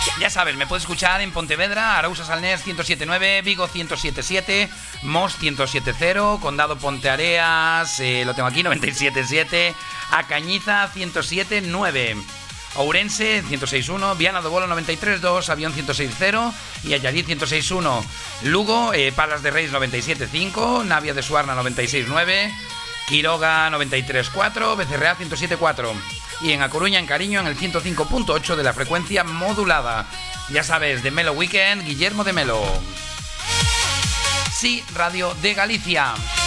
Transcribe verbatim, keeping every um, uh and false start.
Ya sabes, me puedes escuchar en Pontevedra, Arousa Salnés ciento siete punto nueve, Vigo ciento siete punto siete, Mos ciento siete punto cero, Condado Ponteareas, eh, lo tengo aquí, noventa y siete punto siete, A Cañiza ciento siete punto nueve, Ourense ciento seis punto uno, Viana do Bolo noventa y tres punto dos, Avión ciento seis punto cero y Allariz ciento seis punto uno, Lugo, eh, Palas de Reis noventa y siete punto cinco, Navia de Suarna noventa y seis punto nueve, Quiroga noventa y tres punto cuatro, Becerreá ciento siete punto cuatro y en A Coruña, en Cariño, en el ciento cinco punto ocho de la frecuencia modulada. Ya sabes, de Melo Weekend, Guillermo de Melo. Sí, Radio de Galicia.